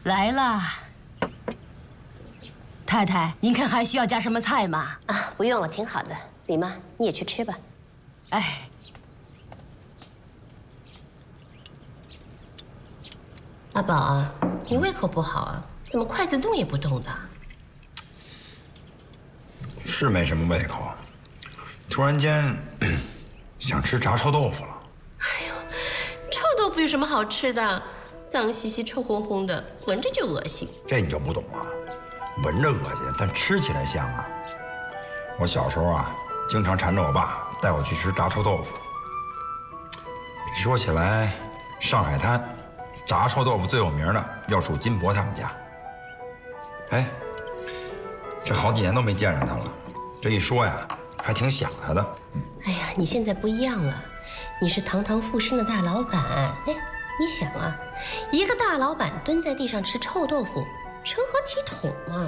来了。太太，您看还需要加什么菜吗？ 啊，不用了，挺好的。李妈，你也去吃吧。 哎， 阿宝啊，你胃口不好啊？怎么筷子动也不动的？ 是没什么胃口，突然间想吃炸臭豆腐了。 哎呦，臭豆腐有什么好吃的？脏兮兮、臭烘烘的，闻着就恶心。 这你就不懂啊，闻着恶心，但吃起来香啊。我小时候啊，经常缠着我爸带我去吃炸臭豆腐。说起来，上海滩炸臭豆腐最有名的要数金伯他们家。哎，这好几年都没见着他了，这一说呀，还挺想他的。 哎呀，你现在不一样了，你是堂堂富绅的大老板。哎，你想啊，一个大老板蹲在地上吃臭豆腐，成何体统啊？